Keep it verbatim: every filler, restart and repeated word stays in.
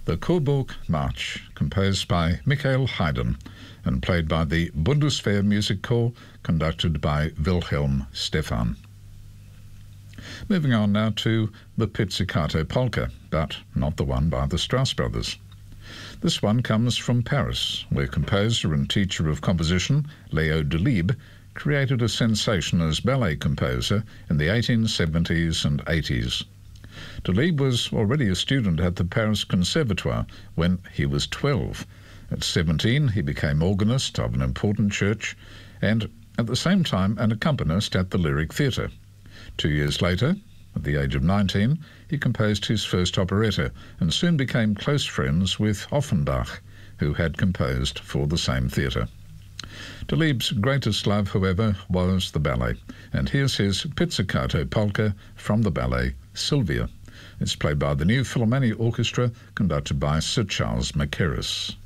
the Coburg March, composed by Michael Haydn and played by the Bundeswehr Music Corps, conducted by Wilhelm Stephan. Moving on now to the Pizzicato Polka, but not the one by the Strauss brothers. This one comes from Paris, where composer and teacher of composition Leo Delibes created a sensation as ballet composer in the eighteen seventies and eighties. Delibes was already a student at the Paris Conservatoire when he was twelve. At seventeen, he became organist of an important church and, at the same time, an accompanist at the Lyric Theatre. Two years later, at the age of nineteen, he composed his first operetta and soon became close friends with Offenbach, who had composed for the same theatre. Delibes' greatest love, however, was the ballet, and here's his Pizzicato Polka from the ballet Sylvia. It's played by the New Philharmonic Orchestra, conducted by Sir Charles Mackerras.